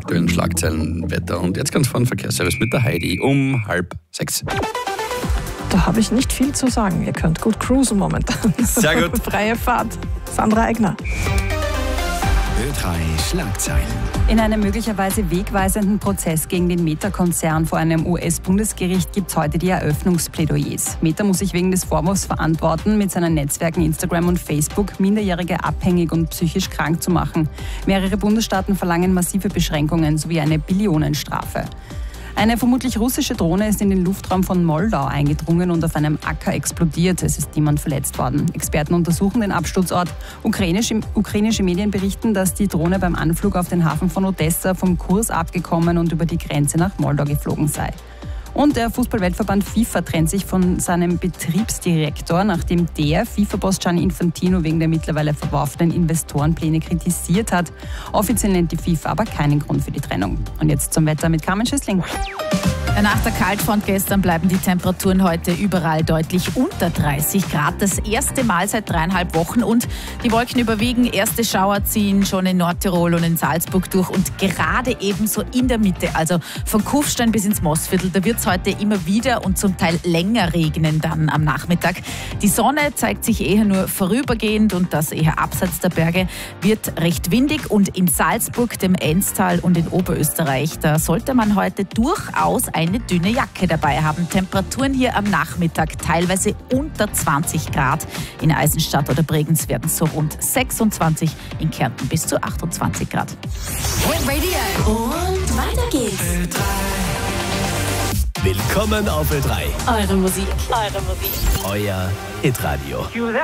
aktuellen Schlagzeilen, Wetter und jetzt ganz vorne Verkehrsservice mit der Heidi um 5:30. Da habe ich nicht viel zu sagen. Ihr könnt gut cruisen momentan. Sehr gut. Freie Fahrt. Sandra Eigner. Ö3 Schlagzeilen. In einem möglicherweise wegweisenden Prozess gegen den Meta-Konzern vor einem US-Bundesgericht gibt es heute die Eröffnungsplädoyers. Meta muss sich wegen des Vorwurfs verantworten, mit seinen Netzwerken Instagram und Facebook Minderjährige abhängig und psychisch krank zu machen. Mehrere Bundesstaaten verlangen massive Beschränkungen sowie eine Billionenstrafe. Eine vermutlich russische Drohne ist in den Luftraum von Moldau eingedrungen und auf einem Acker explodiert. Es ist niemand verletzt worden. Experten untersuchen den Absturzort. Ukrainische Medien berichten, dass die Drohne beim Anflug auf den Hafen von Odessa vom Kurs abgekommen und über die Grenze nach Moldau geflogen sei. Und der Fußball-Weltverband FIFA trennt sich von seinem Betriebsdirektor, nachdem der FIFA-Boss Gianni Infantino wegen der mittlerweile verworfenen Investorenpläne kritisiert hat. Offiziell nennt die FIFA aber keinen Grund für die Trennung. Und jetzt zum Wetter mit Carmen Schüssling. Nach der Kaltfront gestern bleiben die Temperaturen heute überall deutlich unter 30 Grad. Das erste Mal seit 3,5 Wochen. Und die Wolken überwiegen. Erste Schauer ziehen schon in Nordtirol und in Salzburg durch. Und gerade ebenso in der Mitte, also von Kufstein bis ins Moosviertel, da wird es heute immer wieder und zum Teil länger regnen dann am Nachmittag. Die Sonne zeigt sich eher nur vorübergehend und das eher abseits der Berge. Wird recht windig und in Salzburg, dem Enztal und in Oberösterreich, da sollte man heute durchaus eine dünne Jacke dabei haben. Temperaturen hier am Nachmittag teilweise unter 20 Grad. In Eisenstadt oder Bregenz werden es so rund 26, in Kärnten bis zu 28 Grad. Hit Radio. Und weiter geht's. Willkommen auf Ö3. Eure Musik. Euer Hitradio.